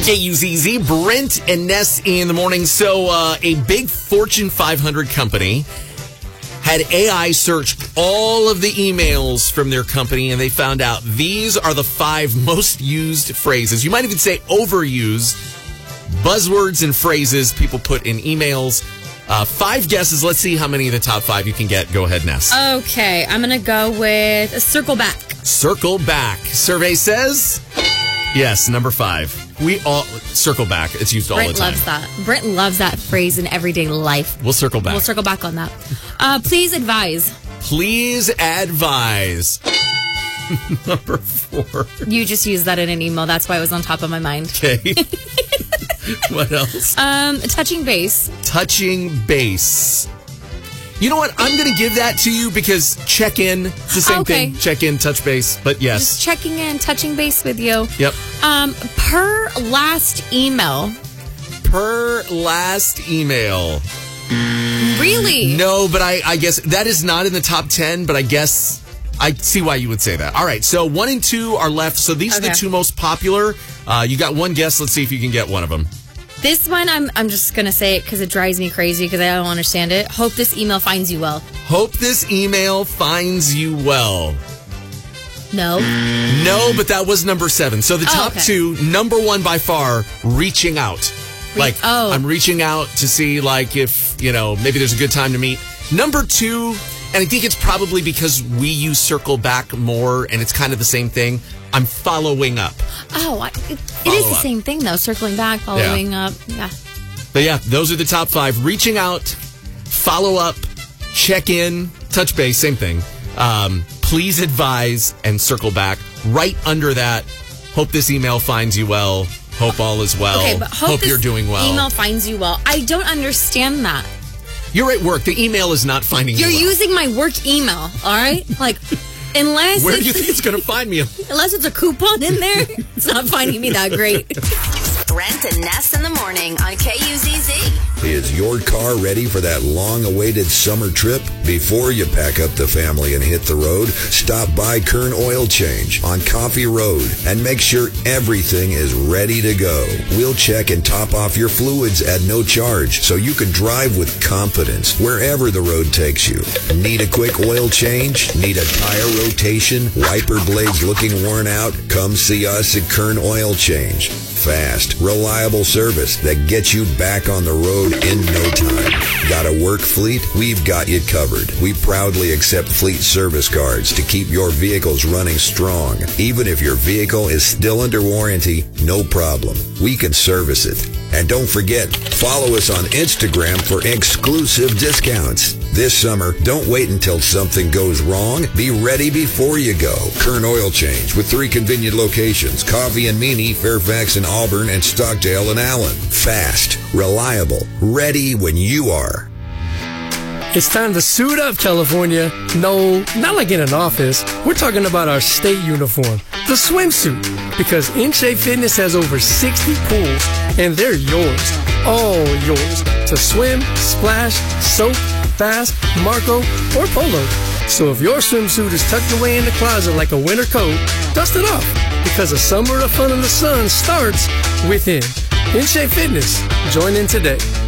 KUZZ, Brent and Ness in the morning. So a big Fortune 500 company had AI search all of the emails from their company, and they found out these are the 5 most used phrases. You might even say overused buzzwords and phrases people put in emails. 5 guesses. Let's see how many of the top 5 you can get. Go ahead, Ness. Okay, I'm going to go with circle back. Circle back. Survey says yes, number 5. We all circle back. It's used all the time. Brent loves that. Brent loves that phrase in everyday life. We'll circle back. We'll circle back on that. Please advise. Please advise. Number 4. You just used that in an email. That's why it was on top of my mind. Okay. What else? Touching base. Touching base. You know what? I'm going to give that to you because check in. It's the same thing. Check in, touch base. But yes. Just checking in, touching base with you. Yep. Per last email. Per last email. Really? No, but I guess that is not in the top 10, but I guess I see why you would say that. All right, so 1 and 2 are left. So these are the 2 most popular. You got 1 guess. Let's see if you can get one of them. This one, I'm just going to say it because it drives me crazy because I don't understand it. Hope this email finds you well. Hope this email finds you well. No. No, but that was number 7. So the top 2, number 1 by far, reaching out. I'm reaching out to see, if, maybe there's a good time to meet. Number 2, and I think it's probably because we use circle back more, and it's kind of the same thing. I'm following up. Oh, it is the same thing, though. Circling back, following up. Yeah. But yeah, those are the top 5. Reaching out, follow up, check in, touch base, same thing. Please advise and circle back. Right under that, hope this email finds you well. Hope all is well. Okay, but hope you're doing well. Email finds you well. I don't understand that. You're at work. The email is not finding you well. You're using my work email, all right? Unless where do you think it's going to find me? Unless it's a coupon in there, it's not finding me that great. Brent and Ness in the morning on KUZZ. Is your car ready for that long-awaited summer trip? Before you pack up the family and hit the road, stop by Kern Oil Change on Coffee Road and make sure everything is ready to go. We'll check and top off your fluids at no charge so you can drive with confidence wherever the road takes you. Need a quick oil change? Need a tire rotation? Wiper blades looking worn out? Come see us at Kern Oil Change. Fast, reliable service that gets you back on the road in no time. Got a work fleet? We've got you covered. We proudly accept fleet service cards to keep your vehicles running strong. Even if your vehicle is still under warranty, no problem. We can service it. And don't forget, follow us on Instagram for exclusive discounts. This summer, don't wait until something goes wrong. Be ready before you go. Kern Oil Change with 3 convenient locations: Coffee and Meany, Fairfax and Auburn, and Stockdale and Allen. Fast, reliable, ready when you are. It's time to suit up, California. No, not like in an office. We're talking about our state uniform, the swimsuit. Because In Shape Fitness has over 60 pools, and they're yours, all yours, to swim, splash, soak, bass, Marco, or polo. So if your swimsuit is tucked away in the closet like a winter coat, dust it off. Because a summer of fun in the sun starts within. In Shape Fitness. Join in today.